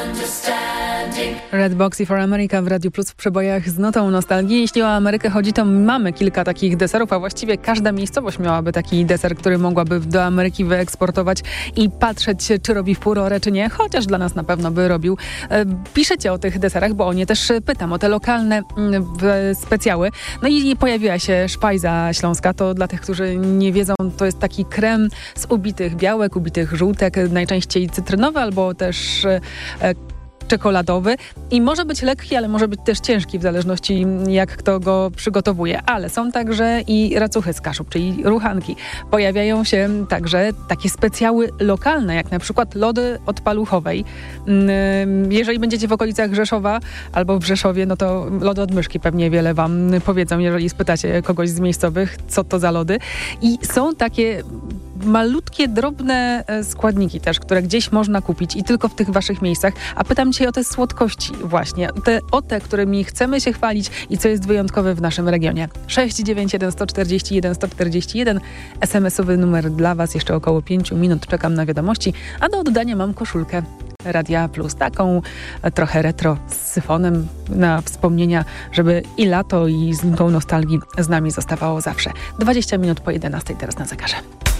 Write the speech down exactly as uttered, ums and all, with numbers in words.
Red Boxy for America w Radiu Plus w przebojach z notą nostalgii. Jeśli o Amerykę chodzi, to mamy kilka takich deserów, a właściwie każda miejscowość miałaby taki deser, który mogłaby do Ameryki wyeksportować i patrzeć, czy robi furorę, czy nie, chociaż dla nas na pewno by robił. Piszecie o tych deserach, bo o nie też pytam, o te lokalne specjały. No i pojawiła się szpajza śląska. To dla tych, którzy nie wiedzą, to jest taki krem z ubitych białek, ubitych żółtek, najczęściej cytrynowy albo też czekoladowy i może być lekki, ale może być też ciężki w zależności jak kto go przygotowuje. Ale są także i racuchy z Kaszub, czyli ruchanki. Pojawiają się także takie specjały lokalne, jak na przykład lody od Paluchowej. Jeżeli będziecie w okolicach Rzeszowa albo w Rzeszowie, no to lody od Myszki pewnie wiele wam powiedzą, jeżeli spytacie kogoś z miejscowych, co to za lody. I są takie malutkie, drobne składniki też, które gdzieś można kupić i tylko w tych waszych miejscach. A pytam cię o te słodkości właśnie, te, o te, którymi chcemy się chwalić i co jest wyjątkowe w naszym regionie. sześć dziewięć jeden sto czterdzieści jeden sto czterdzieści jeden es em esowy numer dla was. Jeszcze około pięciu minut czekam na wiadomości, a do oddania mam koszulkę Radia Plus, taką trochę retro z syfonem na wspomnienia, żeby i lato, i z tą nostalgii z nami zostawało zawsze. dwadzieścia minut po jedenastej teraz na zegarze.